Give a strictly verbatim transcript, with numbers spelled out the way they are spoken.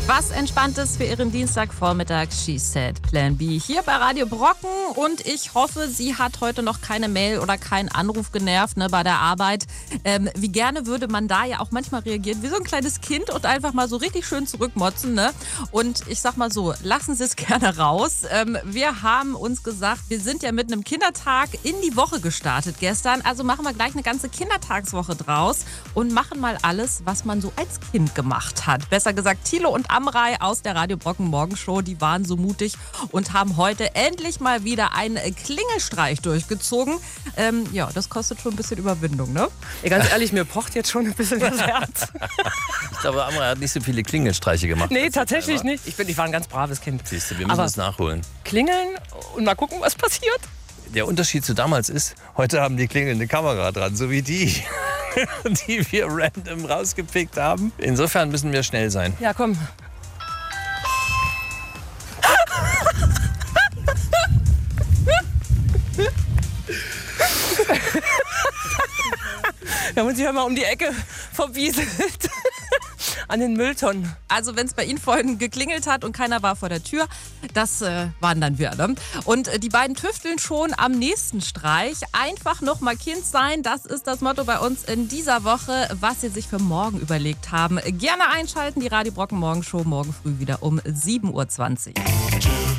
Was Entspanntes für Ihren Dienstagvormittag, She Said Plan B. Hier bei Radio Brocken und ich hoffe, sie hat heute noch keine Mail oder keinen Anruf genervt, ne, bei der Arbeit. Ähm, wie gerne würde man da ja auch manchmal reagieren, wie so ein kleines Kind und einfach mal so richtig schön zurückmotzen, ne? Und ich sag mal so, lassen Sie es gerne raus. Ähm, wir haben uns gesagt, wir sind ja mit einem Kindertag in die Woche gestartet gestern, also machen wir gleich eine ganze Kindertagswoche draus und machen mal alles, was man so als Kind gemacht hat. Besser gesagt, Thilo und Amrei aus der Radio Brocken Morgenshow, die waren so mutig und haben heute endlich mal wieder einen Klingelstreich durchgezogen. Ähm, ja, das kostet schon ein bisschen Überwindung, ne? Ja, ganz ehrlich, mir pocht jetzt schon ein bisschen das Herz. Ich glaube, Amrei hat nicht so viele Klingelstreiche gemacht. Nee, tatsächlich nicht. Ich, bin, ich war ein ganz braves Kind. Siehst du, wir müssen Aber das nachholen. Klingeln und mal gucken, was passiert. Der Unterschied zu damals ist, heute haben die Klingel eine Kamera dran, so wie die, die wir random rausgepickt haben. Insofern müssen wir schnell sein. Ja, komm. Wir haben uns hier mal um die Ecke verwieselt. An den Mülltonnen. Also wenn es bei Ihnen vorhin geklingelt hat und keiner war vor der Tür, das äh, waren dann wir. Ne? Und äh, die beiden tüfteln schon am nächsten Streich. Einfach noch mal Kind sein, das ist das Motto bei uns in dieser Woche, was Sie sich für morgen überlegt haben. Gerne einschalten, die Radio Brocken Morgenshow morgen früh wieder um sieben Uhr zwanzig.